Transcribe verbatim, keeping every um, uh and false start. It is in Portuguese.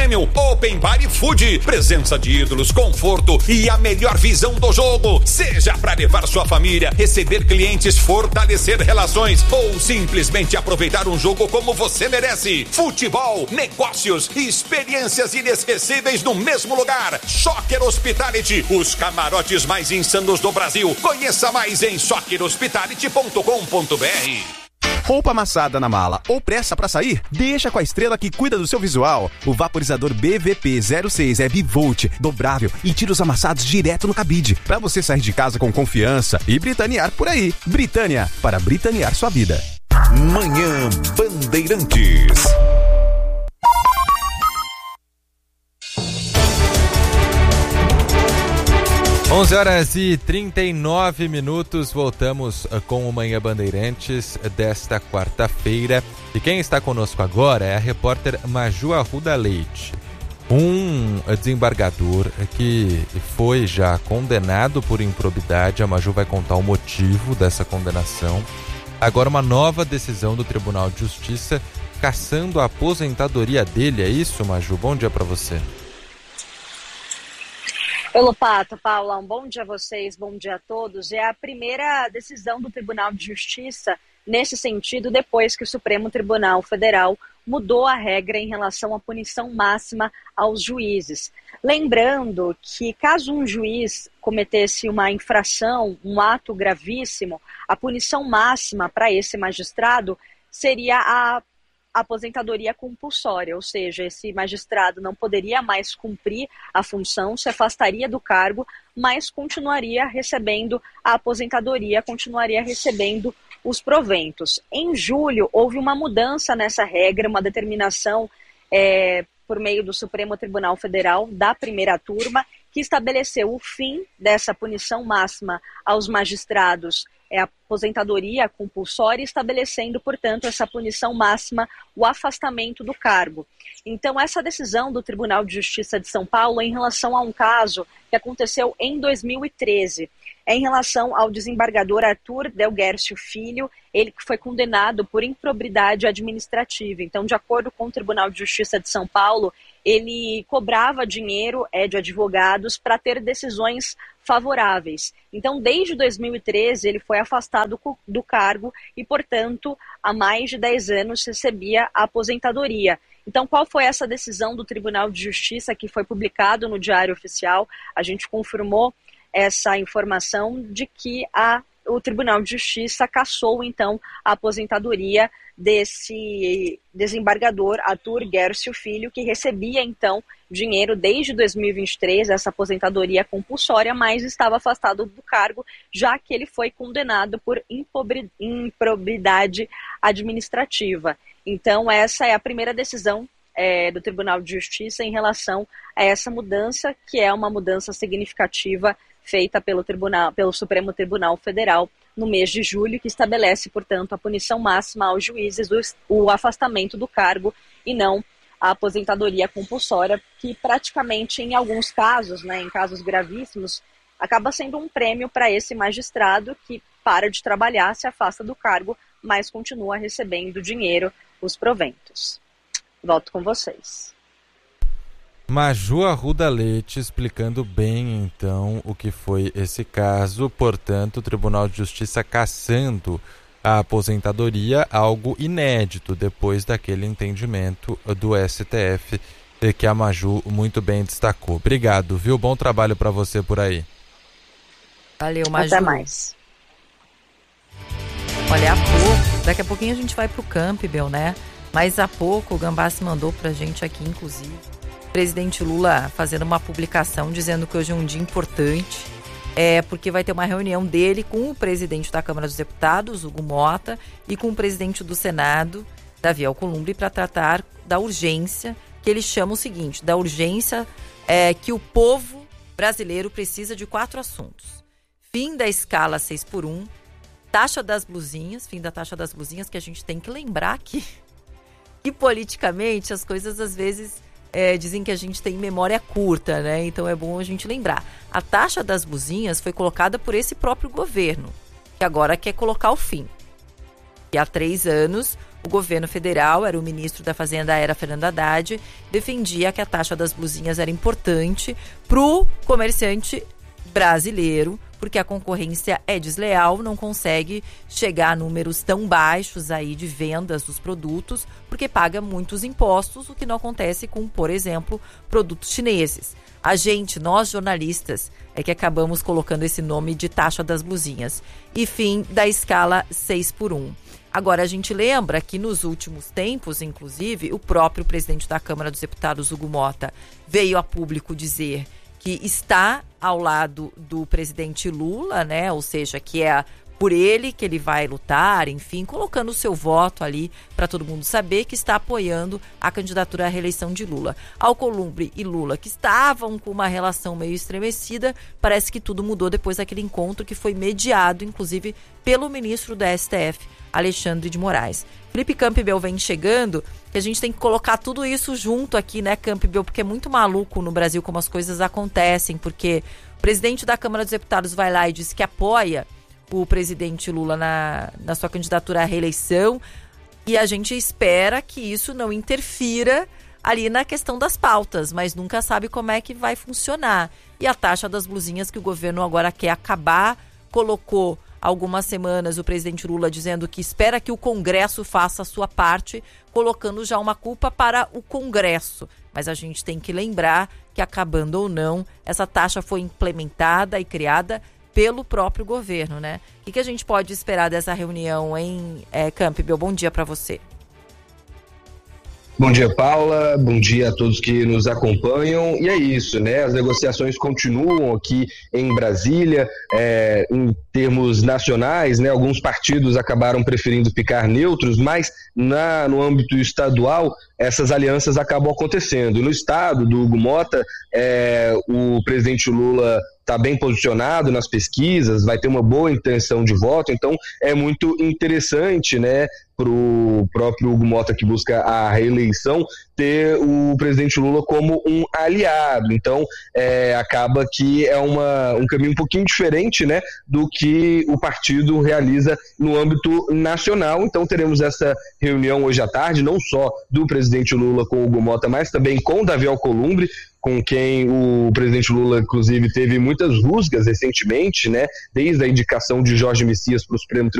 Premium, Open Bar e Food. Presença de ídolos, conforto e a melhor visão do jogo. Seja para levar sua família, receber clientes, fortalecer relações ou simplesmente aproveitar um jogo como você merece. Futebol, negócios e experiências inesquecíveis no mesmo lugar. Soccer Hospitality, os camarotes mais insanos do Brasil. Conheça mais em soccer hospitality ponto com ponto b r. Roupa amassada na mala ou pressa pra sair? Deixa com a Estrela que cuida do seu visual. O vaporizador B V P zero seis é bivolt, dobrável e tira os amassados direto no cabide, pra você sair de casa com confiança e britanear por aí. Britânia, para britanear sua vida. Manhã Bandeirantes. onze horas e trinta e nove minutos, voltamos com o Manhã Bandeirantes desta quarta-feira. E quem está conosco agora é a repórter Maju Arruda Leite, um desembargador que foi já condenado por improbidade. A Maju vai contar o motivo dessa condenação. Agora uma nova decisão do Tribunal de Justiça cassando a aposentadoria dele, é isso, Maju? Bom dia para você. Oi, Lopato, Paula, um bom dia a vocês, bom dia a todos. É a primeira decisão do Tribunal de Justiça nesse sentido, depois que o Supremo Tribunal Federal mudou a regra em relação à punição máxima aos juízes. Lembrando que caso um juiz cometesse uma infração, um ato gravíssimo, a punição máxima para esse magistrado seria a aposentadoria compulsória, ou seja, esse magistrado não poderia mais cumprir a função, se afastaria do cargo, mas continuaria recebendo a aposentadoria, continuaria recebendo os proventos. Em julho, houve uma mudança nessa regra, uma determinação é, por meio do Supremo Tribunal Federal, da primeira turma, que estabeleceu o fim dessa punição máxima aos magistrados, é a aposentadoria compulsória, estabelecendo, portanto, essa punição máxima, o afastamento do cargo. Então, essa decisão do Tribunal de Justiça de São Paulo é em relação a um caso que aconteceu em dois mil e treze. É em relação ao desembargador Arthur Delguercio Filho, ele que foi condenado por improbidade administrativa. Então, de acordo com o Tribunal de Justiça de São Paulo, ele cobrava dinheiro é, de advogados para ter decisões favoráveis. Então, desde dois mil e treze, ele foi afastado do cargo e, portanto, há mais de dez anos recebia a aposentadoria. Então, qual foi essa decisão do Tribunal de Justiça que foi publicado no Diário Oficial? A gente confirmou essa informação de que a, o Tribunal de Justiça cassou, então, a aposentadoria desse desembargador Arthur Guercio Filho, que recebia, então, dinheiro desde dois mil e vinte e três, essa aposentadoria compulsória, mas estava afastado do cargo, já que ele foi condenado por improbidade administrativa. Então, essa é a primeira decisão é, do Tribunal de Justiça em relação a essa mudança, que é uma mudança significativa feita pelo, tribunal, pelo Supremo Tribunal Federal no mês de julho, que estabelece, portanto, a punição máxima aos juízes, o, o afastamento do cargo e não a aposentadoria compulsória, que praticamente em alguns casos, né, em casos gravíssimos, acaba sendo um prêmio para esse magistrado que para de trabalhar, se afasta do cargo, mas continua recebendo dinheiro, os proventos. Volto com vocês. Maju Arruda Leite explicando bem, então, o que foi esse caso. Portanto, o Tribunal de Justiça cassando a aposentadoria, algo inédito depois daquele entendimento do S T F que a Maju muito bem destacou. Obrigado, viu? Bom trabalho para você por aí. Valeu, Maju. Até mais. Olha, há pouco, daqui a pouquinho a gente vai pro Campbell, né? Mas há pouco o Gambassi mandou pra gente aqui, inclusive, o presidente Lula fazendo uma publicação dizendo que hoje é um dia importante, é, porque vai ter uma reunião dele com o presidente da Câmara dos Deputados, Hugo Mota, e com o presidente do Senado, Davi Alcolumbre, para tratar da urgência, que ele chama o seguinte, da urgência é, que o povo brasileiro precisa de quatro assuntos. Fim da escala seis por um, taxa das blusinhas, fim da taxa das blusinhas, que a gente tem que lembrar que, que politicamente as coisas às vezes é, dizem que a gente tem memória curta, né? Então é bom a gente lembrar. A taxa das blusinhas foi colocada por esse próprio governo, que agora quer colocar o fim. E há três anos, o governo federal, era o ministro da Fazenda, era Fernando Haddad, defendia que a taxa das blusinhas era importante para o comerciante brasileiro, porque a concorrência é desleal, não consegue chegar a números tão baixos aí de vendas dos produtos, porque paga muitos impostos, o que não acontece com, por exemplo, produtos chineses. A gente, nós jornalistas, é que acabamos colocando esse nome de taxa das blusinhas. E fim da escala seis por um. Agora, a gente lembra que nos últimos tempos, inclusive, o próprio presidente da Câmara dos Deputados, Hugo Motta, veio a público dizer que está ao lado do presidente Lula, né? Ou seja, que é por ele que ele vai lutar, enfim, colocando o seu voto ali para todo mundo saber que está apoiando a candidatura à reeleição de Lula. Alcolumbre e Lula, que estavam com uma relação meio estremecida, parece que tudo mudou depois daquele encontro que foi mediado, inclusive, pelo ministro da S T F, Alexandre de Moraes. Felipe Campbell vem chegando, que a gente tem que colocar tudo isso junto aqui, né, Campbell, porque é muito maluco no Brasil como as coisas acontecem, porque o presidente da Câmara dos Deputados vai lá e diz que apoia o presidente Lula na, na sua candidatura à reeleição, e a gente espera que isso não interfira ali na questão das pautas, mas nunca sabe como é que vai funcionar. E a taxa das blusinhas que o governo agora quer acabar, colocou algumas semanas o presidente Lula dizendo que espera que o Congresso faça a sua parte, colocando já uma culpa para o Congresso. Mas a gente tem que lembrar que, acabando ou não, essa taxa foi implementada e criada pelo próprio governo, né? O que, que a gente pode esperar dessa reunião, hein, é, Campbell? Bom dia para você. Bom dia, Paula. Bom dia a todos que nos acompanham. E é isso, né? As negociações continuam aqui em Brasília. É, em termos nacionais, né? Alguns partidos acabaram preferindo ficar neutros, mas na, no âmbito estadual, essas alianças acabam acontecendo. No estado do Hugo Motta, é, o presidente Lula está bem posicionado nas pesquisas, vai ter uma boa intenção de voto, então é muito interessante, né, para o próprio Hugo Motta, que busca a reeleição, ter o presidente Lula como um aliado. Então é, acaba que é uma, um caminho um pouquinho diferente, né, do que o partido realiza no âmbito nacional. Então teremos essa reunião hoje à tarde, não só do presidente Lula com o Hugo Motta, mas também com o Davi Alcolumbre, com quem o presidente Lula, inclusive, teve muitas rusgas recentemente, né, desde a indicação de Jorge Messias para o Supremo Tribunal